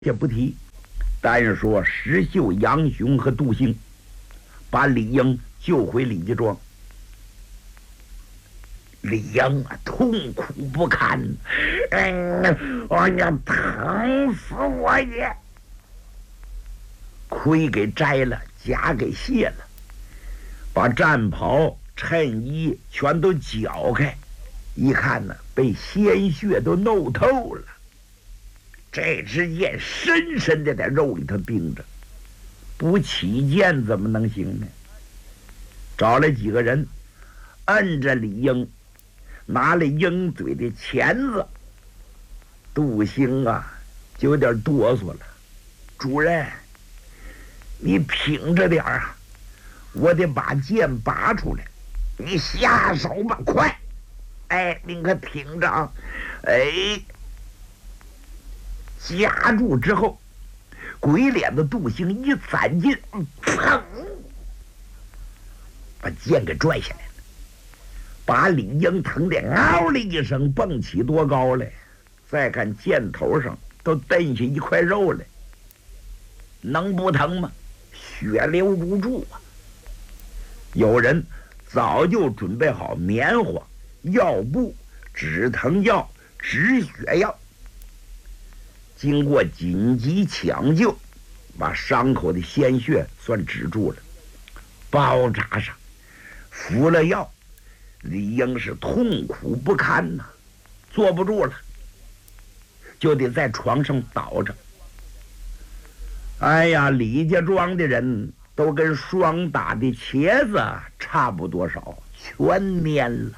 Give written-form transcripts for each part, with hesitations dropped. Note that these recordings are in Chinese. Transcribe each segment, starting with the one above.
也不提。但是说石秀、杨雄和杜兴把李应救回李家庄。李应啊，痛苦不堪，我要疼死我也！盔给摘了，甲给卸了，把战袍、衬衣全都绞开，一看呢，被鲜血都弄透了。这支箭深深的在肉里头钉着，不起箭怎么能行呢？找了几个人，摁着李应，拿了鹰嘴的钳子。杜兴啊，就有点哆嗦了。主人，你挺着点啊，我得把剑拔出来。你下手吧，快！哎，你可挺着啊！哎。夹住之后，鬼脸的杜兴一攒劲，砰，把剑给拽下来了，把李应疼的嗷的一声蹦起多高来。再看剑头上都蹬下一块肉来，能不疼吗？血流如注啊！有人早就准备好棉花、药布、止疼药、止血药。经过紧急抢救，把伤口的鲜血算止住了，包扎上，服了药，李应是痛苦不堪呐，坐不住了，就得在床上倒着。哎呀，李家庄的人都跟霜打的茄子差不多少，全蔫了。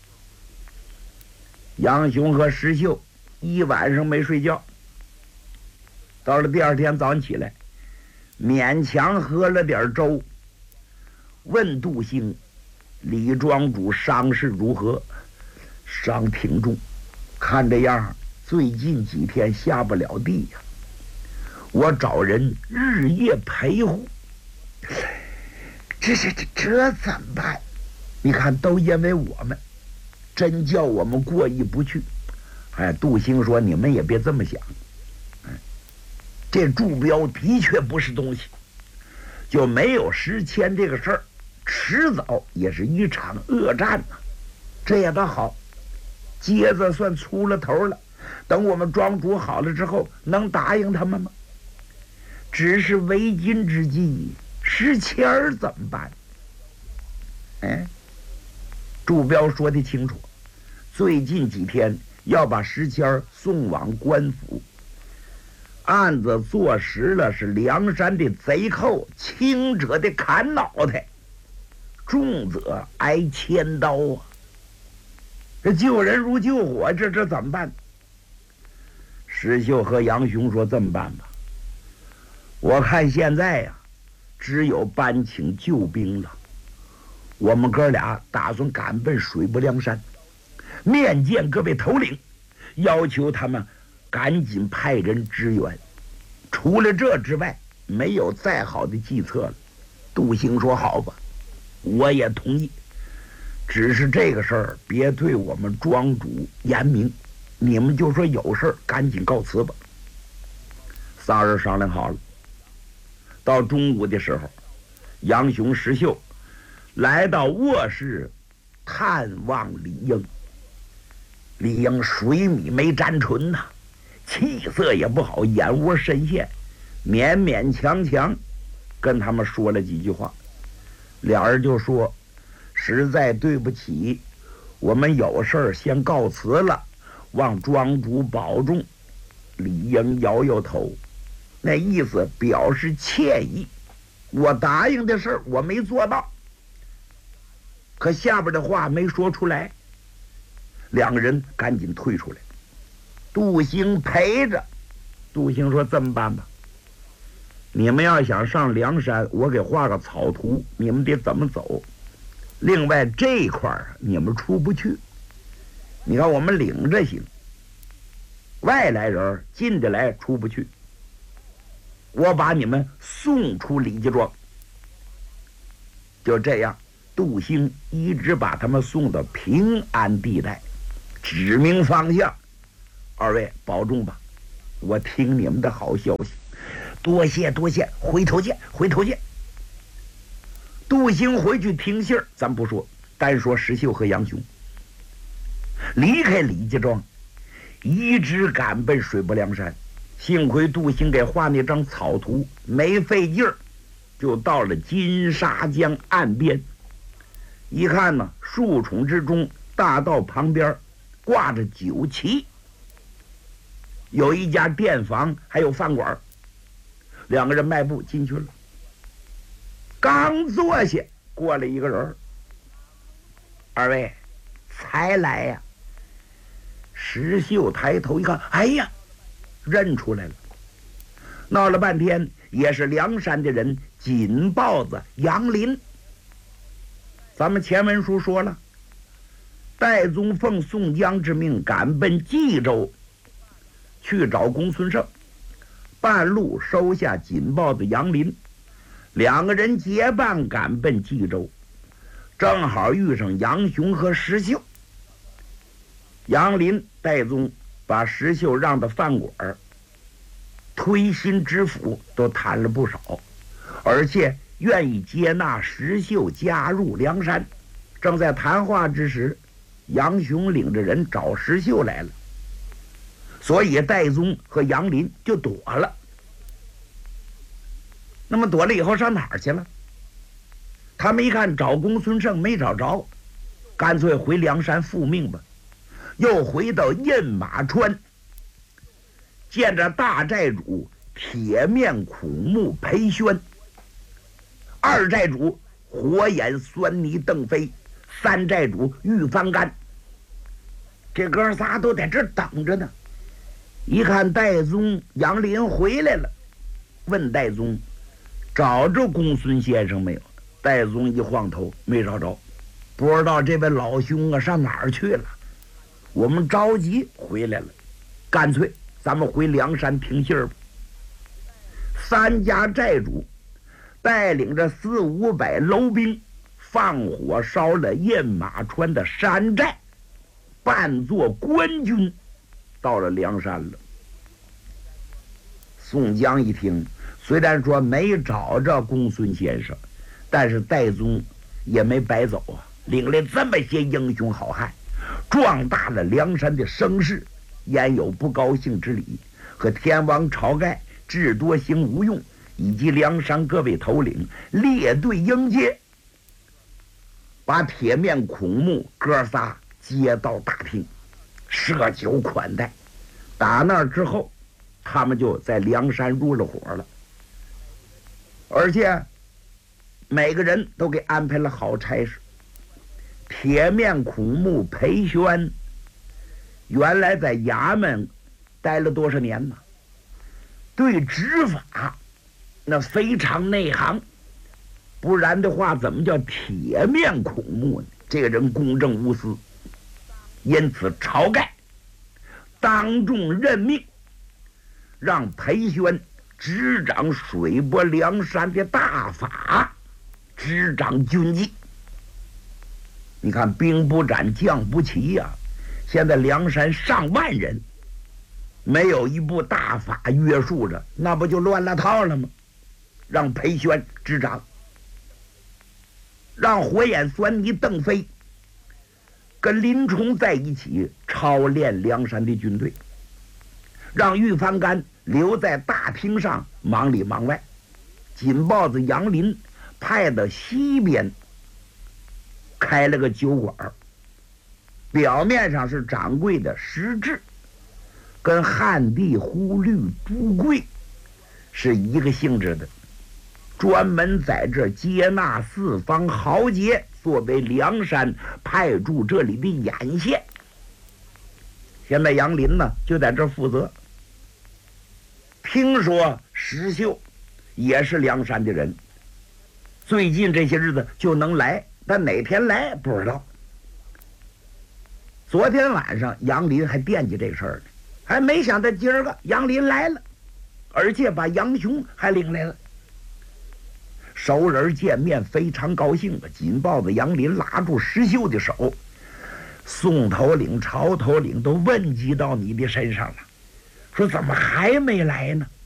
杨雄和石秀一晚上没睡觉。到了第二天早上起来，勉强喝了点粥，问杜兴：“李庄主伤势如何？”伤挺重，看这样最近几天下不了地呀。我找人日夜陪护，这怎么办？你看，都因为我们，真叫我们过意不去。哎，杜兴说：“你们也别这么想。”这祝标的确不是东西，就没有石阡这个事儿，迟早也是一场恶战呐。这也倒好，疖子算出了头了。等我们庄主好了之后，能答应他们吗？只是为今之计，石阡怎么办？祝标说得清楚，最近几天要把石阡送往官府。案子坐实了，是梁山的贼寇，轻者的砍脑袋，重则挨千刀啊！这救人如救火，这怎么办？石秀和杨雄说：“这么办吧，我看现在呀，只有搬请救兵了。我们哥俩打算赶奔水泊梁山，面见各位头领，要求他们赶紧派人支援。除了这之外，没有再好的计策了。”杜兴说：“好吧，我也同意。只是这个事儿别对我们庄主言明，你们就说有事儿赶紧告辞吧。”仨人商量好了。到中午的时候，杨雄、石秀来到卧室探望李应。李应水米没沾唇呐，气色也不好，眼窝深陷，勉勉强强跟他们说了几句话。俩人就说：“实在对不起，我们有事儿先告辞了，望庄主保重。”李应摇摇头，那意思表示歉意。我答应的事儿我没做到，可下边的话没说出来。两个人赶紧退出来。杜兴陪着。杜兴说：“这么办吧，你们要想上梁山，我给画个草图，你们得怎么走。另外这一块你们出不去，你看我们领着行，外来人进得来出不去。我把你们送出李家庄。”就这样，杜兴一直把他们送到平安地带，指明方向。二位保重吧。 我听你们的好消息，多谢多谢，回头见，回头见。杜兴回去听信儿，咱不说，单说石秀和杨雄离开李家庄，一直赶奔水泊梁山。幸亏杜兴给画那张草图，没费劲儿，就到了金沙江岸边。一看呢，树丛之中，大道旁边挂着酒旗，有一家店房，还有饭馆。两个人迈步进去了。刚坐下，过来一个人：“二位才来呀？”石秀抬头一看，哎呀，认出来了。闹了半天，也是梁山的人，锦豹子杨林。咱们前文书说了，戴宗奉宋江之命，赶奔冀州去找公孙胜，半路收下锦豹子杨林，两个人结伴赶奔冀州，正好遇上杨雄和石秀。杨林、戴宗把石秀让到饭馆，推心置腹都谈了不少，而且愿意接纳石秀加入梁山。正在谈话之时，杨雄领着人找石秀来了，所以戴宗和杨林就躲了。那么躲了以后上哪儿去了？他们一看找公孙胜没找着，干脆回梁山复命吧。又回到印马川，见着大寨主铁面苦目裴宣，二寨主火眼狻猊邓飞，三寨主玉翻干，这哥仨都在这等着呢。一看戴宗杨林回来了，问戴宗找着公孙先生没有？戴宗一晃头，没找着，不知道这位老兄啊上哪儿去了。我们着急回来了，干脆咱们回梁山听信儿吧。三家寨主带领着400-500楼兵，放火烧了印马川的山寨，扮作官军到了梁山了。宋江一听，虽然说没找着公孙先生，但是戴宗也没白走啊，领来这么些英雄好汉，壮大了梁山的声势，焉有不高兴之理？和天王晁盖、智多星吴用以及梁山各位头领列队迎接，把铁面孔目哥仨接到大厅，设酒款待。打那之后，他们就在梁山入了伙了，而且每个人都给安排了好差事。铁面孔目裴宣原来在衙门待了多少年呢？对执法那非常内行，不然的话怎么叫铁面孔目呢？这个人公正无私，因此晁盖当众任命，让裴宣执掌水泊梁山的大法，执掌军纪。你看兵不斩将不齐呀，现在梁山上万人，没有一部大法约束着，那不就乱了套了吗？让裴宣执掌，让火眼狻猊邓飞跟林冲在一起操练梁山的军队，让玉翻干留在大厅上忙里忙外，锦豹子杨林派到西边开了个酒馆，表面上是掌柜的，实质跟汉地忽律朱贵是一个性质的，专门在这接纳四方豪杰，作为梁山派驻这里的眼线。现在杨林呢就在这负责。听说石秀也是梁山的人，最近这些日子就能来，但哪天来不知道。昨天晚上杨林还惦记这事儿呢，还没想到今儿个杨林来了，而且把杨雄还领来了。熟人见面非常高兴啊！锦豹子杨林拉住石秀的手，宋头领、曹头领都问及到你的身上了， 说怎么还没来呢？